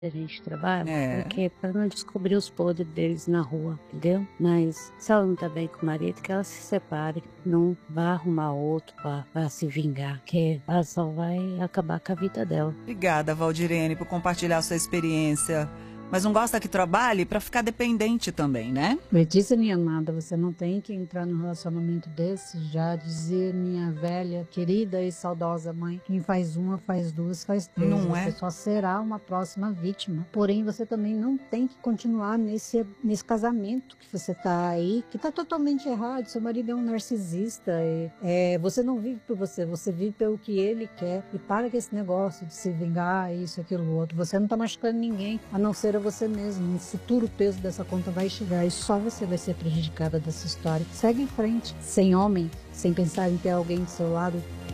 a gente trabalha, É. porque para não descobrir os podres deles na rua, entendeu? Mas se ela não tá bem com o marido, que ela se separe, não vá arrumar outro para se vingar, que ela só vai acabar com a vida dela. Obrigada, Valdirene, por compartilhar sua experiência. Mas não gosta que trabalhe para ficar dependente também, né? Letícia, minha amada, você não tem que entrar num relacionamento desse. Já dizia minha velha, querida e saudosa mãe, quem faz uma, faz duas, faz três. Não Você é? só será uma próxima vítima. Porém, você também não tem que continuar nesse casamento que você tá aí, que tá totalmente errado. Seu marido é um narcisista. Você não vive por você, você vive pelo que ele quer. E para com esse negócio de se vingar, isso, aquilo, outro. Você não tá machucando ninguém, a não ser você mesmo. No futuro o peso dessa conta vai chegar e só você vai ser prejudicada dessa história. Segue em frente, sem homem, sem pensar em ter alguém do seu lado